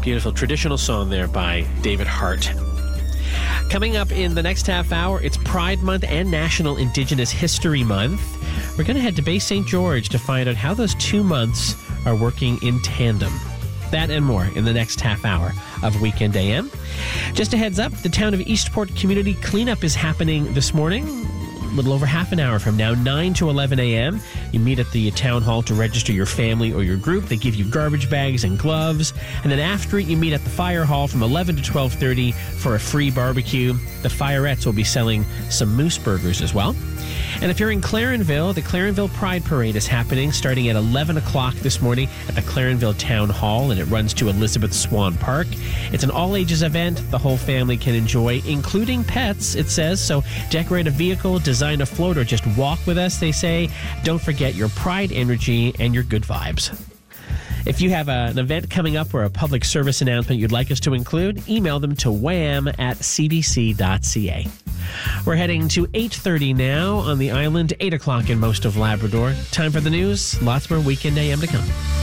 Beautiful traditional song there by David Hart. Coming up in the next half hour, it's Pride Month and National Indigenous History Month. We're going to head to Bay St. George to find out how those 2 months are working in tandem. That and more in the next half hour of Weekend AM. Just a heads up, the town of Eastport Community Cleanup is happening this morning, a little over half an hour from now, 9 to 11 a.m. You meet at the town hall to register your family or your group. They give you garbage bags and gloves. And then after it, you meet at the fire hall from 11 to 12:30 for a free barbecue. The Fireettes will be selling some moose burgers as well. And if you're in Clarenville, the Clarenville Pride Parade is happening starting at 11 o'clock this morning at the Clarenville Town Hall, and it runs to Elizabeth Swan Park. It's an all-ages event the whole family can enjoy, including pets, it says. So decorate a vehicle, design a float, or just walk with us, they say. Don't forget your pride energy and your good vibes. If you have an event coming up or a public service announcement you'd like us to include, email them to wham@cbc.ca. We're heading to 8:30 now on the island, 8 o'clock in most of Labrador. Time for the news. Lots more Weekend AM to come.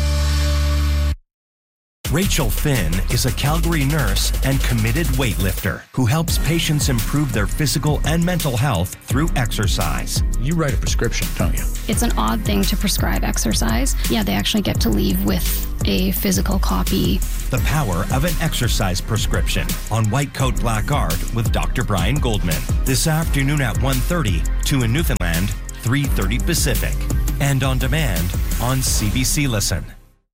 Rachel Finn is a Calgary nurse and committed weightlifter who helps patients improve their physical and mental health through exercise. You write a prescription, don't you? It's an odd thing to prescribe exercise. Yeah, they actually get to leave with a physical copy. The power of an exercise prescription on White Coat Black Art with Dr. Brian Goldman. This afternoon at 1:30, 2 in Newfoundland, 3:30 Pacific. And on demand on CBC Listen.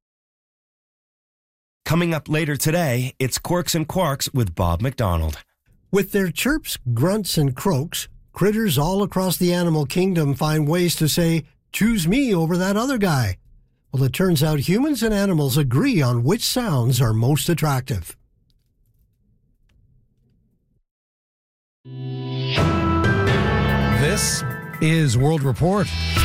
Coming up later today, it's Quirks and Quarks with Bob McDonald. With their chirps, grunts, and croaks, critters all across the animal kingdom find ways to say, "Choose me over that other guy." Well, it turns out humans and animals agree on which sounds are most attractive. This is World Report.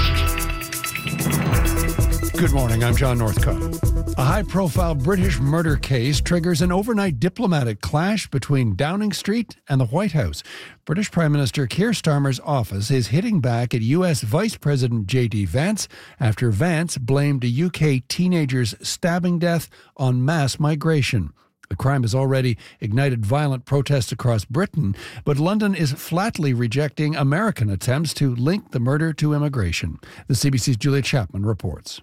Good morning, I'm John Northcott. A high-profile British murder case triggers an overnight diplomatic clash between Downing Street and the White House. British Prime Minister Keir Starmer's office is hitting back at U.S. Vice President J.D. Vance after Vance blamed a UK teenager's stabbing death on mass migration. The crime has already ignited violent protests across Britain, but London is flatly rejecting American attempts to link the murder to immigration. The CBC's Julia Chapman reports.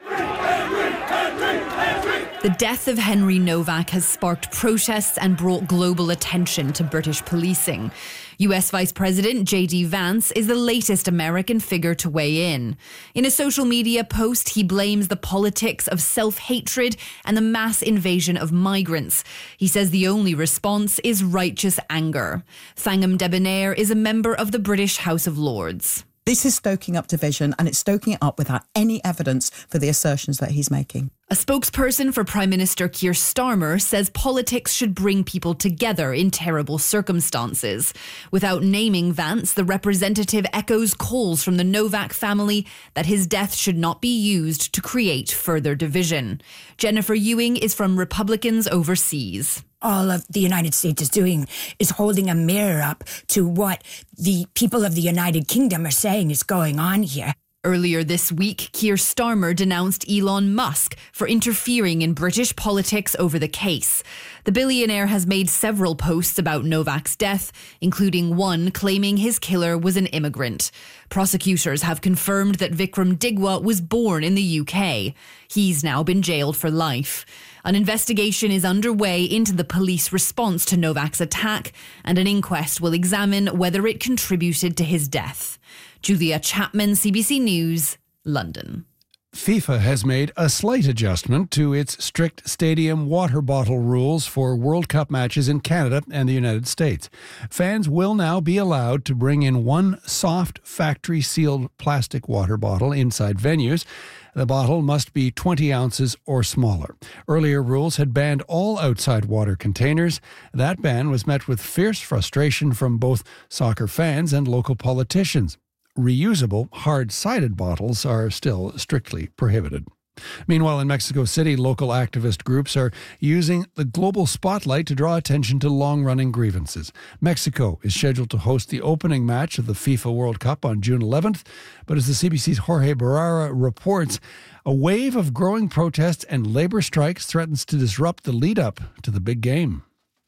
The death of Henry Novak has sparked protests and brought global attention to British policing. US Vice President J.D. Vance is the latest American figure to weigh in. In a social media post, he blames the politics of self-hatred and the mass invasion of migrants. He says the only response is righteous anger. Thangam Debonair is a member of the British House of Lords. This is stoking up division, and it's stoking it up without any evidence for the assertions that he's making. A spokesperson for Prime Minister Keir Starmer says politics should bring people together in terrible circumstances. Without naming Vance, the representative echoes calls from the Novak family that his death should not be used to create further division. Jennifer Ewing is from Republicans Overseas. All of the United States is doing is holding a mirror up to what the people of the United Kingdom are saying is going on here. Earlier this week, Keir Starmer denounced Elon Musk for interfering in British politics over the case. The billionaire has made several posts about Novak's death, including one claiming his killer was an immigrant. Prosecutors have confirmed that Vikram Digwa was born in the UK. He's now been jailed for life. An investigation is underway into the police response to Novak's attack, and an inquest will examine whether it contributed to his death. Julia Chapman, CBC News, London. FIFA has made a slight adjustment to its strict stadium water bottle rules for World Cup matches in Canada and the United States. Fans will now be allowed to bring in one soft factory-sealed plastic water bottle inside venues. The bottle must be 20 ounces or smaller. Earlier rules had banned all outside water containers. That ban was met with fierce frustration from both soccer fans and local politicians. Reusable, hard-sided bottles are still strictly prohibited. Meanwhile, in Mexico City, local activist groups are using the global spotlight to draw attention to long-running grievances. Mexico is scheduled to host the opening match of the FIFA World Cup on June 11th, but as the CBC's Jorge Barrera reports, a wave of growing protests and labor strikes threatens to disrupt the lead-up to the big game.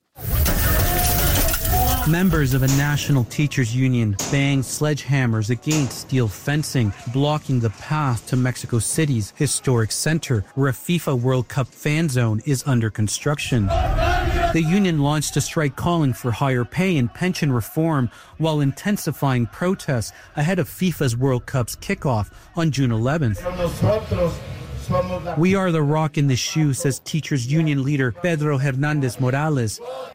Members of a national teachers union banged sledgehammers against steel fencing, blocking the path to Mexico City's historic center, where a FIFA World Cup fan zone is under construction. The union launched a strike calling for higher pay and pension reform while intensifying protests ahead of FIFA's World Cup's kickoff on June 11th. We are the rock in the shoe, says teachers union leader Pedro Hernandez Morales.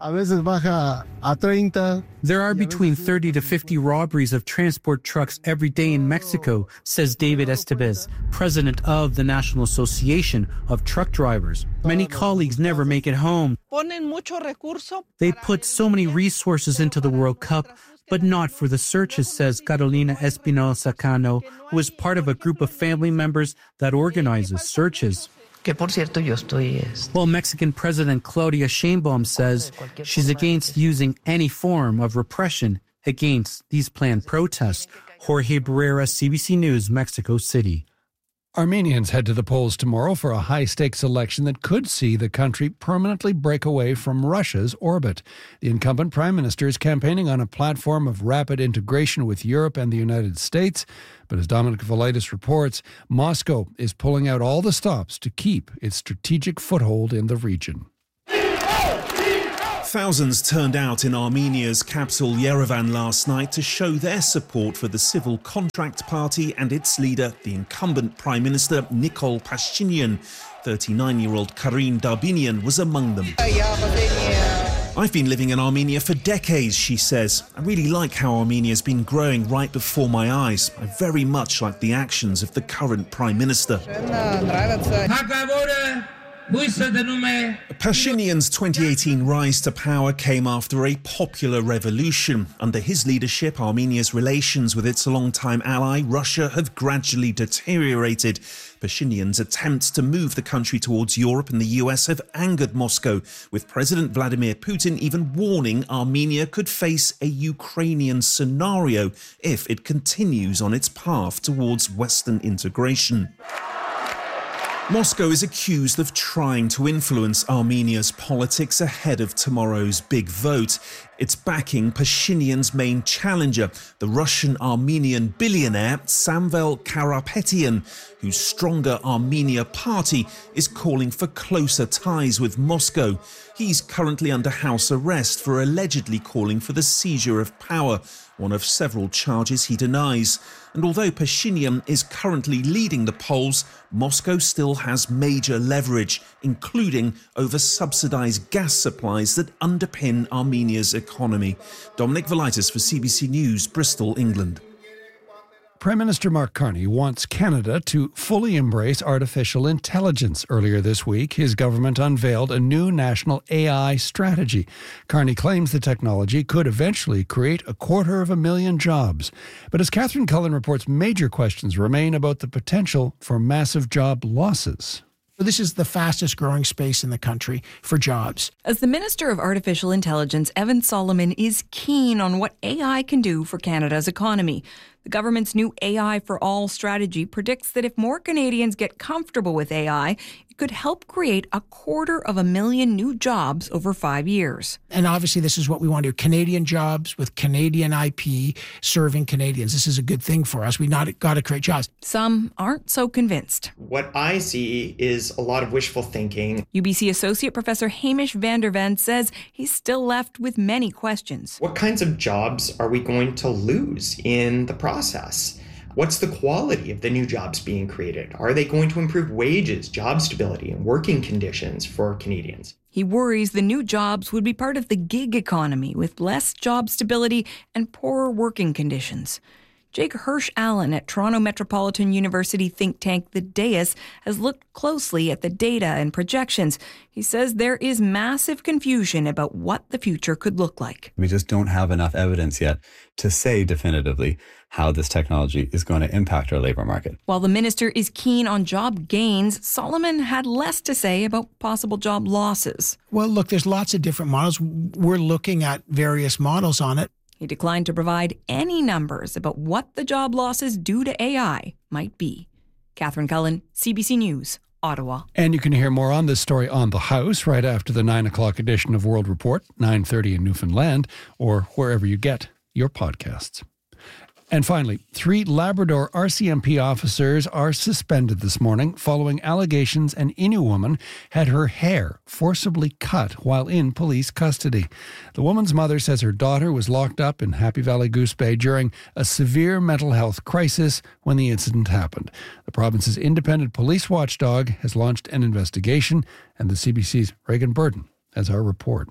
There are between 30 to 50 robberies of transport trucks every day in Mexico, says David Estevez, president of the National Association of Truck Drivers. Many colleagues never make it home. They put so many resources into the World Cup, but not for the searches, says Carolina Espinosa Cano, who is part of a group of family members that organizes searches. While Mexican President Claudia Sheinbaum says she's against using any form of repression against these planned protests. Jorge Barrera, CBC News, Mexico City. Armenians head to the polls tomorrow for a high-stakes election that could see the country permanently break away from Russia's orbit. The incumbent prime minister is campaigning on a platform of rapid integration with Europe and the United States. But as Dominic Velitis reports, Moscow is pulling out all the stops to keep its strategic foothold in the region. Thousands turned out in Armenia's capital Yerevan last night to show their support for the Civil Contract Party and its leader, the incumbent Prime Minister Nikol Pashinyan. 39-year-old Karin Darbinian was among them. I've been living in Armenia for decades, she says. I really like how Armenia's been growing right before my eyes. I very much like the actions of the current Prime Minister. Pashinyan's 2018 rise to power came after a popular revolution. Under his leadership, Armenia's relations with its longtime ally, Russia, have gradually deteriorated. Pashinyan's attempts to move the country towards Europe and the US have angered Moscow, with President Vladimir Putin even warning Armenia could face a Ukrainian scenario if it continues on its path towards Western integration. Moscow is accused of trying to influence Armenia's politics ahead of tomorrow's big vote. It's backing Pashinyan's main challenger, the Russian-Armenian billionaire Samvel Karapetyan, whose Stronger Armenia party is calling for closer ties with Moscow. He's currently under house arrest for allegedly calling for the seizure of power, one of several charges he denies. And although Pashinyan is currently leading the polls, Moscow still has major leverage, including over subsidized gas supplies that underpin Armenia's economy. Dominic Velitis for CBC News, Bristol, England. Prime Minister Mark Carney wants Canada to fully embrace artificial intelligence. Earlier this week, his government unveiled a new national AI strategy. Carney claims the technology could eventually create 250,000 jobs. But as Catherine Cullen reports, major questions remain about the potential for massive job losses. This is the fastest growing space in the country for jobs. As the Minister of Artificial Intelligence, Evan Solomon is keen on what AI can do for Canada's economy. The government's new AI for All strategy predicts that if more Canadians get comfortable with AI, it could help create 250,000 new jobs over 5 years. And obviously this is what we want to do. Canadian jobs with Canadian IP serving Canadians. This is a good thing for us. We got to create jobs. Some aren't so convinced. What I see is a lot of wishful thinking. UBC Associate Professor Hamish van der Ven says he's still left with many questions. What kinds of jobs are we going to lose in the process? What's the quality of the new jobs being created? Are they going to improve wages, job stability, and working conditions for Canadians? He worries the new jobs would be part of the gig economy with less job stability and poorer working conditions. Jake Hirsch-Allen at Toronto Metropolitan University think tank The Deus has looked closely at the data and projections. He says there is massive confusion about what the future could look like. We just don't have enough evidence yet to say definitively how this technology is going to impact our labor market. While the minister is keen on job gains, Solomon had less to say about possible job losses. Well, look, there's lots of different models. We're looking at various models on it. He declined to provide any numbers about what the job losses due to AI might be. Catherine Cullen, CBC News, Ottawa. And you can hear more on this story on The House right after the 9 o'clock edition of World Report, 9:30 in Newfoundland, or wherever you get your podcasts. And finally, 3 Labrador RCMP officers are suspended this morning following allegations an Innu woman had her hair forcibly cut while in police custody. The woman's mother says her daughter was locked up in Happy Valley Goose Bay during a severe mental health crisis when the incident happened. The province's independent police watchdog has launched an investigation, and the CBC's Reagan Burden has our report.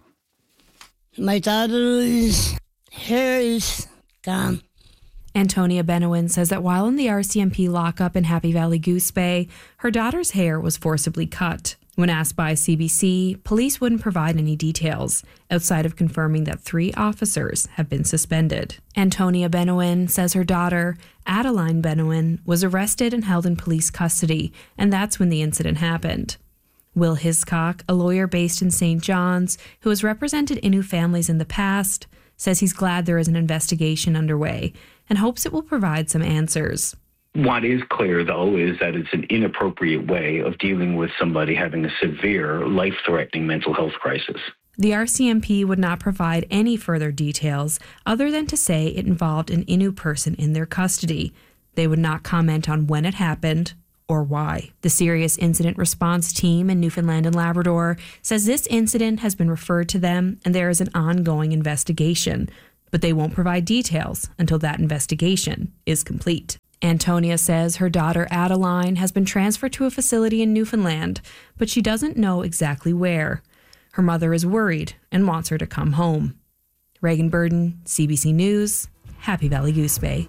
My daughter's hair is gone. Antonia Benowin says that while in the RCMP lockup in Happy Valley Goose Bay, her daughter's hair was forcibly cut. When asked by CBC, police wouldn't provide any details, outside of confirming that 3 officers have been suspended. Antonia Benowin says her daughter, Adeline Benowin, was arrested and held in police custody, and that's when the incident happened. Will Hiscock, a lawyer based in St. John's, who has represented Innu families in the past, says he's glad there is an investigation underway and hopes it will provide some answers. What is clear, though, is that it's an inappropriate way of dealing with somebody having a severe, life-threatening mental health crisis. The RCMP would not provide any further details other than to say it involved an Innu person in their custody. They would not comment on when it happened or why. The Serious Incident Response Team in Newfoundland and Labrador says this incident has been referred to them and there is an ongoing investigation, but they won't provide details until that investigation is complete. Antonia says her daughter Adeline has been transferred to a facility in Newfoundland, but she doesn't know exactly where. Her mother is worried and wants her to come home. Reagan Burden, CBC News, Happy Valley Goose Bay.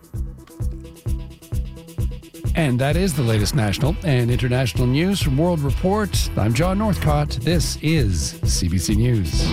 And that is the latest national and international news from World Report. I'm John Northcott. This is CBC News.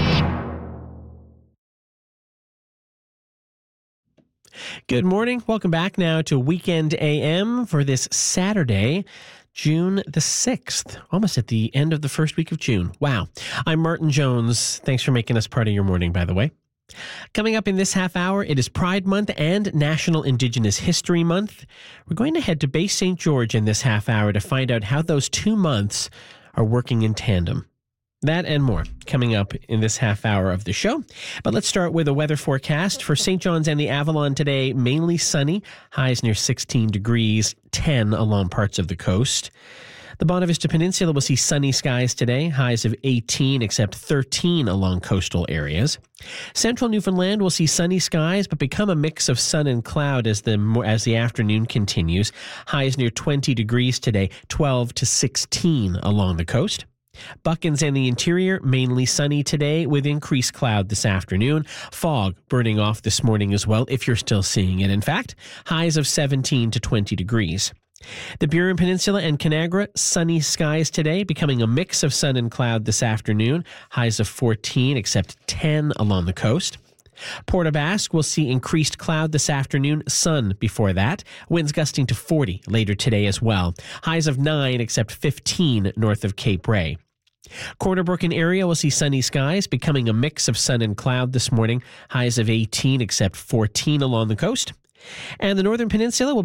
Good morning. Welcome back now to Weekend AM for this Saturday, June the 6th, almost at the end of the first week of June. Wow. I'm Martin Jones. Thanks for making us part of your morning, by the way. Coming up in this half hour, it is Pride Month and National Indigenous History Month. We're going to head to Bay St. George in this half hour to find out how those 2 months are working in tandem. That and more coming up in this half hour of the show. But let's start with a weather forecast. For St. John's and the Avalon today, mainly sunny, highs near 16 degrees, 10 along parts of the coast. The Bonavista Peninsula will see sunny skies today, highs of 18 except 13 along coastal areas. Central Newfoundland will see sunny skies but become a mix of sun and cloud as the afternoon continues. Highs near 20 degrees today, 12 to 16 along the coast. Buckens and the interior, mainly sunny today with increased cloud this afternoon. Fog burning off this morning as well, if you're still seeing it. In fact, highs of 17 to 20 degrees. The Burin Peninsula and Conagra, sunny skies today, becoming a mix of sun and cloud this afternoon. Highs of 14 except 10 along the coast. Port aux Basques will see increased cloud this afternoon, sun before that. Winds gusting to 40 later today as well. Highs of 9 except 15 north of Cape Ray. Corner Brook area will see sunny skies, becoming a mix of sun and cloud this morning. Highs of 18 except 14 along the coast. And the Northern Peninsula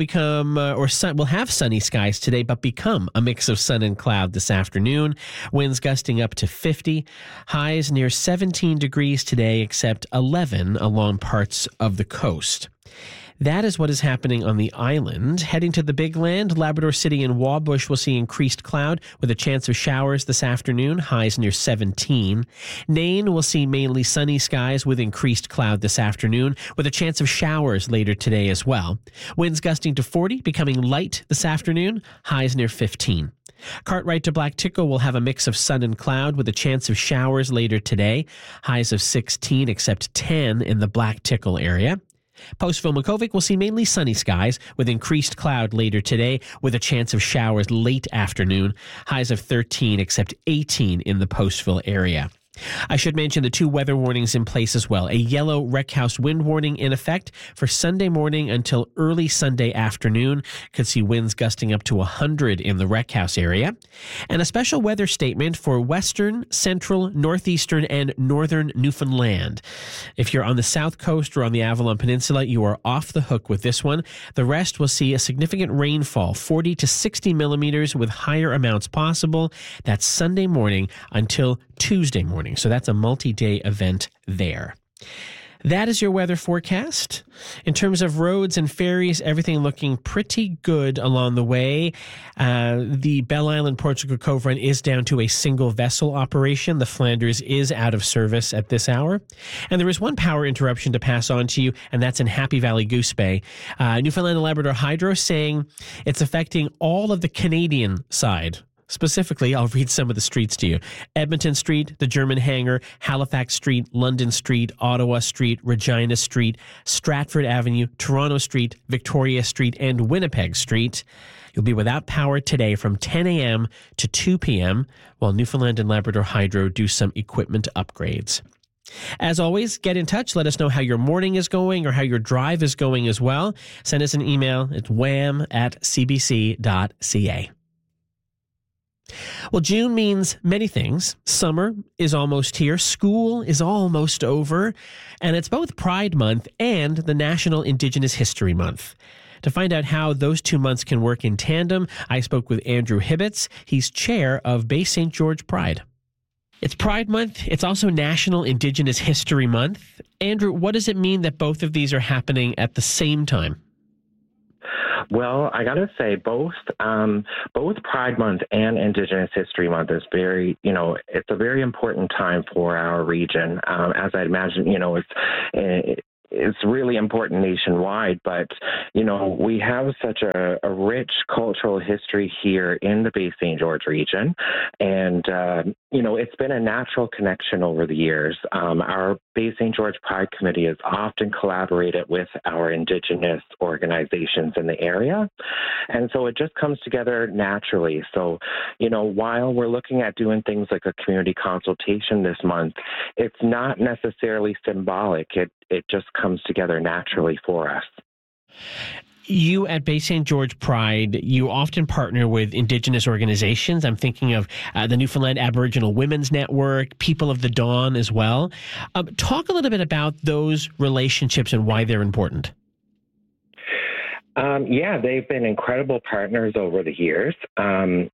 will have sunny skies today, but become a mix of sun and cloud this afternoon. Winds gusting up to 50. Highs near 17 degrees today, except 11 along parts of the coast. That is what is happening on the island. Heading to the Big Land, Labrador City and Wabush will see increased cloud with a chance of showers this afternoon, highs near 17. Nain will see mainly sunny skies with increased cloud this afternoon, with a chance of showers later today as well. Winds gusting to 40, becoming light this afternoon, highs near 15. Cartwright to Black Tickle will have a mix of sun and cloud with a chance of showers later today, highs of 16 except 10 in the Black Tickle area. Postville-Makovic will see mainly sunny skies with increased cloud later today with a chance of showers late afternoon. Highs of 13 except 18 in the Postville area. I should mention the 2 weather warnings in place as well. A yellow wreck house wind warning in effect for Sunday morning until early Sunday afternoon. Could see winds gusting up to 100 in the wreck house area. And a special weather statement for western, central, northeastern, and northern Newfoundland. If you're on the south coast or on the Avalon Peninsula, you are off the hook with this one. The rest will see a significant rainfall, 40 to 60 millimeters with higher amounts possible. That's Sunday morning until Tuesday morning. So that's a multi-day event there. That is your weather forecast. In terms of roads and ferries, everything looking pretty good along the way. The Belle Island Portugal Cove Run is down to a single vessel operation. The Flanders is out of service at this hour. And there is one power interruption to pass on to you, and that's in Happy Valley Goose Bay. Newfoundland and Labrador Hydro saying it's affecting all of the Canadian side. Specifically, I'll read some of the streets to you. Edmonton Street, the German Hangar, Halifax Street, London Street, Ottawa Street, Regina Street, Stratford Avenue, Toronto Street, Victoria Street, and Winnipeg Street. You'll be without power today from 10 a.m. to 2 p.m. while Newfoundland and Labrador Hydro do some equipment upgrades. As always, get in touch. Let us know how your morning is going or how your drive is going as well. Send us an email at wham@cbc.ca. Well, June means many things. Summer is almost here. School is almost over. And it's both Pride Month and the National Indigenous History Month. To find out how those 2 months can work in tandem, I spoke with Andrew Hibbets. He's chair of Bay St. George Pride. It's Pride Month. It's also National Indigenous History Month. Andrew, what does it mean that both of these are happening at the same time? Well, I got to say both Pride Month and Indigenous History Month is it's a very important time for our region. As I'd imagine, it's really important nationwide, but, we have such a rich cultural history here in the Bay St. George region. And, it's been a natural connection over the years. Our Bay St. George Pride Committee has often collaborated with our Indigenous organizations in the area. And so it just comes together naturally. So, while we're looking at doing things like a community consultation this month, it's not necessarily symbolic. It just comes together naturally for us. You at Bay St. George Pride, you often partner with Indigenous organizations. I'm thinking of the Newfoundland Aboriginal Women's Network, People of the Dawn as well. Talk a little bit about those relationships and why they're important. They've been incredible partners over the years. I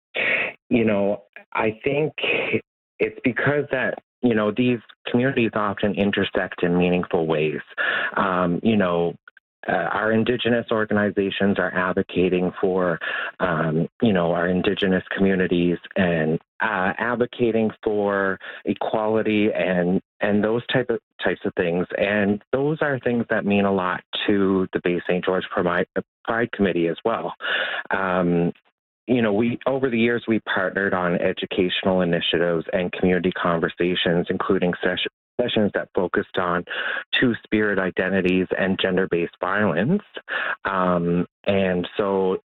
think it's because that these communities often intersect in meaningful ways. Our Indigenous organizations are advocating for, our Indigenous communities and advocating for equality and those types of things. And those are things that mean a lot to the Bay St. George Pride Committee as well. Over the years, we partnered on educational initiatives and community conversations, including sessions that focused on two-spirit identities and gender-based violence. And so,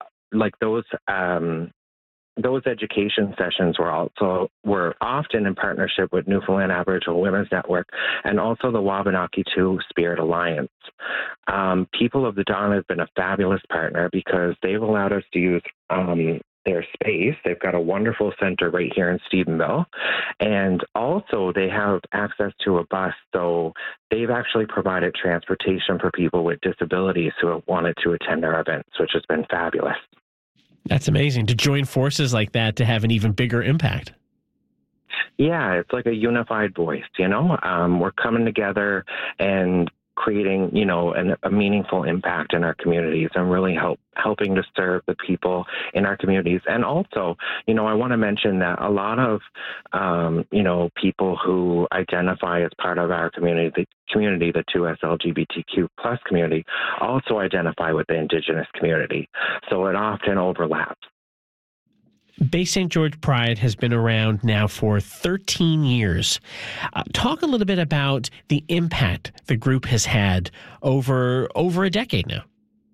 those education sessions were often in partnership with Newfoundland Aboriginal Women's Network and also the Wabanaki Two-Spirit Alliance. People of the Dawn has been a fabulous partner because they've allowed us to use their space. They've got a wonderful center right here in Stephenville. And also they have access to a bus. So they've actually provided transportation for people with disabilities who have wanted to attend our events, which has been fabulous. That's amazing to join forces like that to have an even bigger impact. Yeah, it's like a unified voice, We're coming together and creating, a meaningful impact in our communities and really helping to serve the people in our communities. And also, I want to mention that a lot of, people who identify as part of our community, the 2S LGBTQ plus community, also identify with the Indigenous community. So it often overlaps. Bay St. George Pride has been around now for 13 years. Talk a little bit about the impact the group has had over a decade now.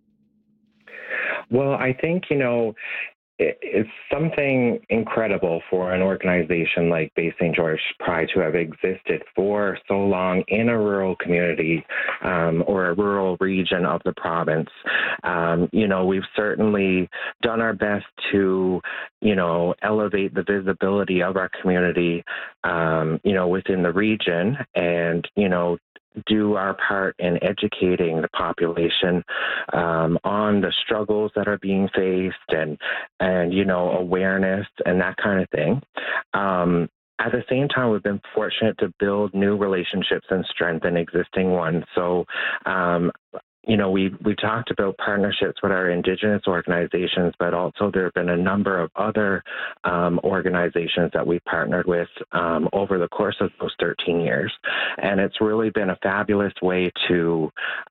Well, I think, it's something incredible for an organization like Bay St. George Pride to have existed for so long in a rural community or a rural region of the province. We've certainly done our best to, elevate the visibility of our community, within the region and, do our part in educating the population on the struggles that are being faced and awareness and that kind of thing. At the same time, we've been fortunate to build new relationships and strengthen existing ones. So, we talked about partnerships with our Indigenous organizations, but also there have been a number of other organizations that we've partnered with over the course of those 13 years. And it's really been a fabulous way to,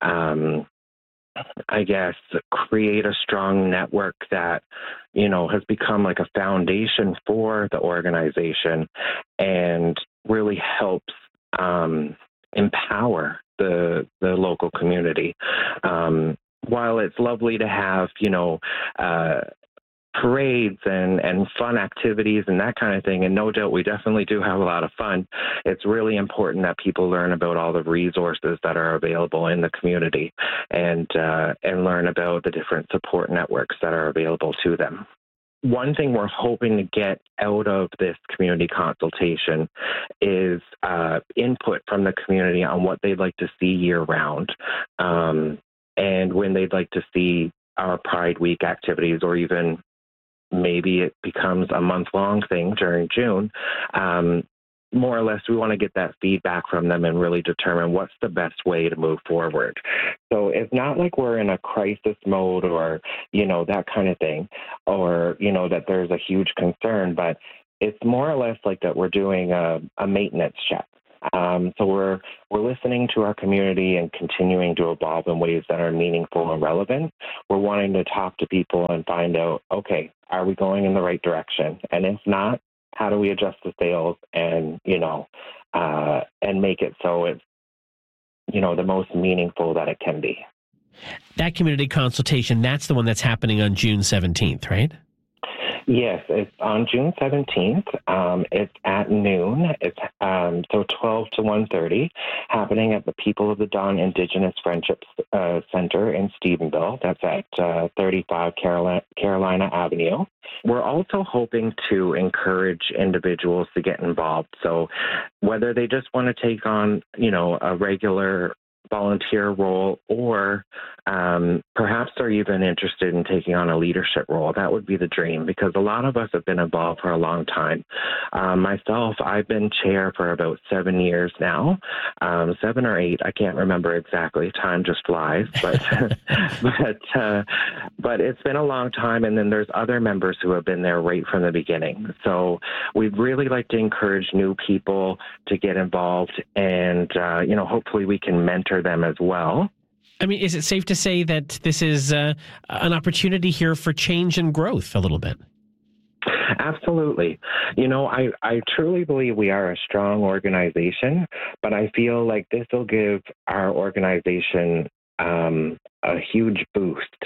create a strong network that, has become like a foundation for the organization and really helps empower the local community. While it's lovely to have, parades and fun activities and that kind of thing, and no doubt we definitely do have a lot of fun, it's really important that people learn about all the resources that are available in the community and learn about the different support networks that are available to them. One thing we're hoping to get out of this community consultation is input from the community on what they'd like to see year-round, and when they'd like to see our Pride Week activities, or even maybe it becomes a month-long thing during June. More or less, we want to get that feedback from them and really determine what's the best way to move forward. So it's not like we're in a crisis mode or, that kind of thing, or, that there's a huge concern, but it's more or less like that we're doing a maintenance check. So we're listening to our community and continuing to evolve in ways that are meaningful and relevant. We're wanting to talk to people and find out, okay, are we going in the right direction? And if not, how do we adjust the sails and, and make it so it's, the most meaningful that it can be. That community consultation, that's the one that's happening on June 17th, right? Yes, it's on June 17th. It's at noon. It's so 12 to 1:30, happening at the People of the Dawn Indigenous Friendship Center in Stephenville. That's at 35 Carolina Avenue. We're also hoping to encourage individuals to get involved. So whether they just want to take on, a regular volunteer role, or perhaps they're even interested in taking on a leadership role. That would be the dream, because a lot of us have been involved for a long time. Myself, I've been chair for about 7 years now, 7 or 8. I can't remember exactly. Time just flies, but but it's been a long time. And then there's other members who have been there right from the beginning. So we'd really like to encourage new people to get involved, and hopefully we can mentor them as well. I mean, is it safe to say that this is an opportunity here for change and growth a little bit? Absolutely. I truly believe we are a strong organization, but I feel like this will give our organization a huge boost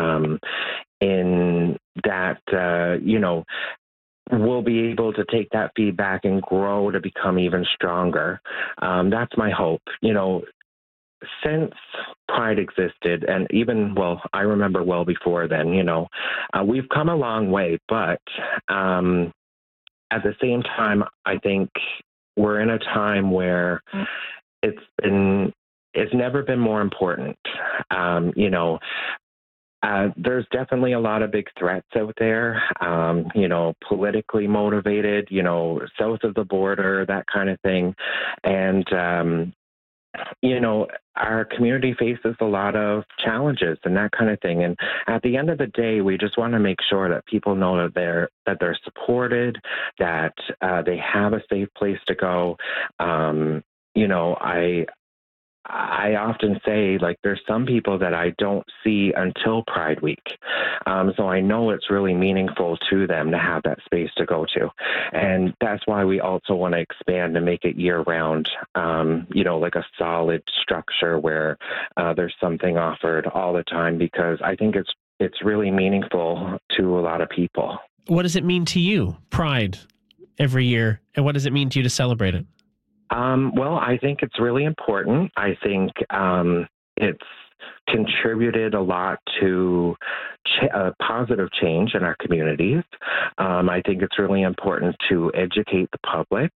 in that, we'll be able to take that feedback and grow to become even stronger. That's my hope. Since Pride existed, and even, I remember well before then, we've come a long way, but at the same time, I think we're in a time where it's never been more important. There's definitely a lot of big threats out there, politically motivated, south of the border, that kind of thing. And, our community faces a lot of challenges and that kind of thing. And at the end of the day, we just want to make sure that people know that they're supported, that they have a safe place to go. I often say, like, there's some people that I don't see until Pride Week. So I know it's really meaningful to them to have that space to go to. And that's why we also want to expand and make it year-round, like a solid structure where there's something offered all the time, because I think it's really meaningful to a lot of people. What does it mean to you, Pride, every year? And what does it mean to you to celebrate it? Well, I think it's really important. I think it's contributed a lot to positive change in our communities. I think it's really important to educate the public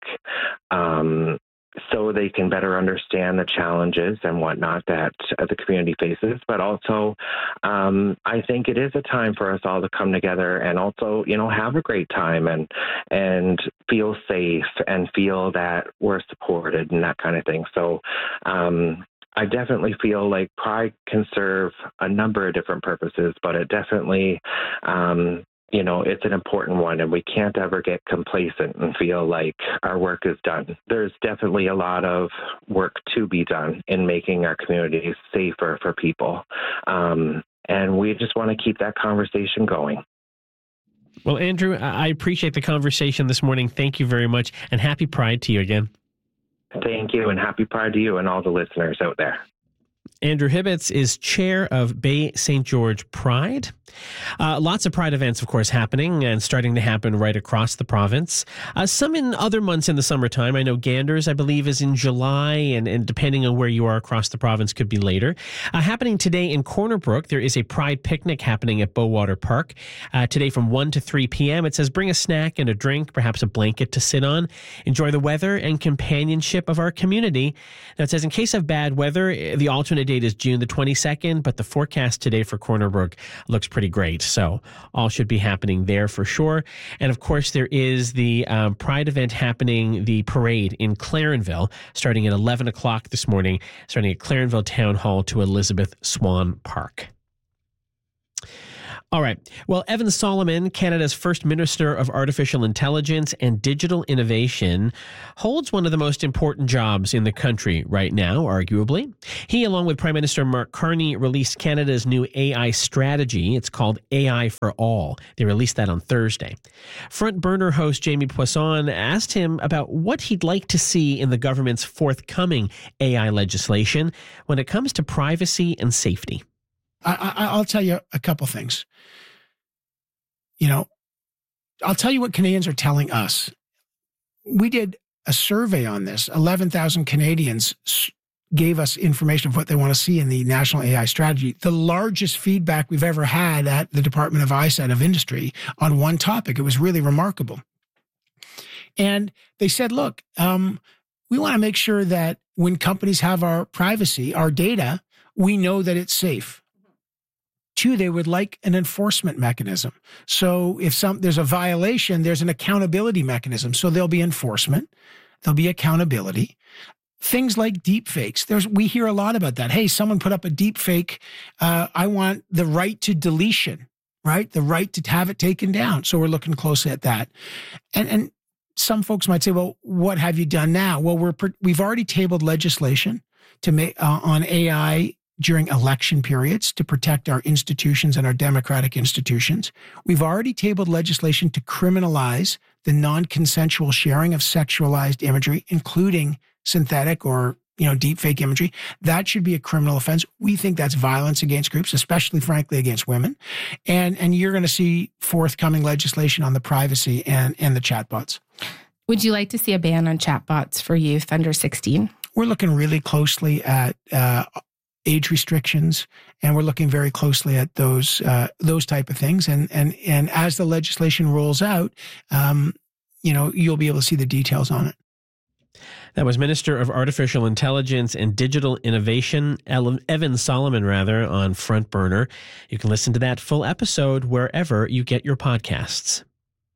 so they can better understand the challenges and whatnot that the community faces. But also, I think it is a time for us all to come together and also, have a great time and feel safe and feel that we're supported and that kind of thing. So I definitely feel like Pride can serve a number of different purposes, but it definitely it's an important one, and we can't ever get complacent and feel like our work is done. There's definitely a lot of work to be done in making our communities safer for people. And we just want to keep that conversation going. Well, Andrew, I appreciate the conversation this morning. Thank you very much, and happy Pride to you again. Thank you, and happy Pride to you and all the listeners out there. Andrew Hibbets is chair of Bay St. George Pride. Lots of Pride events, of course, happening and starting to happen right across the province. Some in other months in the summertime. I know Ganders, I believe, is in July, and depending on where you are across the province, could be later. Happening today in Corner Brook, there is a Pride picnic happening at Bowater Park today from 1 to 3 p.m. It says bring a snack and a drink, perhaps a blanket to sit on. Enjoy the weather and companionship of our community. Now, it says in case of bad weather, the alternate date is June the 22nd, but the forecast today for Corner Brook looks pretty great. So all should be happening there for sure. And of course, there is the Pride event happening, the parade in Clarenville, starting at 11 o'clock this morning, starting at Clarenville Town Hall to Elizabeth Swan Park. All right. Well, Evan Solomon, Canada's first Minister of Artificial Intelligence and Digital Innovation, holds one of the most important jobs in the country right now, arguably. He, along with Prime Minister Mark Carney, released Canada's new AI strategy. It's called AI for All. They released that on Thursday. Front Burner host Jamie Poisson asked him about what he'd like to see in the government's forthcoming AI legislation when it comes to privacy and safety. I'll tell you a couple things. I'll tell you what Canadians are telling us. We did a survey on this. 11,000 Canadians gave us information of what they want to see in the National AI Strategy. The largest feedback we've ever had at the Department of ISET of Industry on one topic. It was really remarkable. And they said, look, we want to make sure that when companies have our privacy, our data, we know that it's safe. Two, they would like an enforcement mechanism. So if there's a violation, there's an accountability mechanism. So there'll be enforcement, there'll be accountability. Things like deep fakes. We hear a lot about that. Hey, someone put up a deep fake. I want the right to deletion, right? The right to have it taken down. So we're looking closely at that. And some folks might say, well, what have you done now? Well, we've already tabled legislation to make on AI during election periods to protect our institutions and our democratic institutions. We've already tabled legislation to criminalize the non-consensual sharing of sexualized imagery, including synthetic or deep fake imagery. That should be a criminal offense. We think that's violence against groups, especially, frankly, against women. And you're going to see forthcoming legislation on the privacy and the chatbots. Would you like to see a ban on chatbots for youth under 16? We're looking really closely at age restrictions, and we're looking very closely at those type of things. And as the legislation rolls out, you'll be able to see the details on it. That was Minister of Artificial Intelligence and Digital Innovation, Evan Solomon, on Front Burner. You can listen to that full episode wherever you get your podcasts.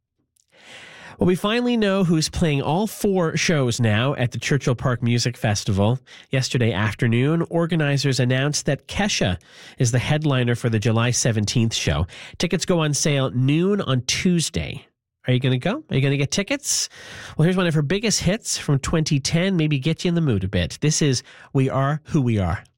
Well, we finally know who's playing all 4 shows now at the Churchill Park Music Festival. Yesterday afternoon, organizers announced that Kesha is the headliner for the July 17th show. Tickets go on sale noon on Tuesday. Are you going to go? Are you going to get tickets? Well, here's one of her biggest hits from 2010, maybe get you in the mood a bit. This is We Are Who We Are.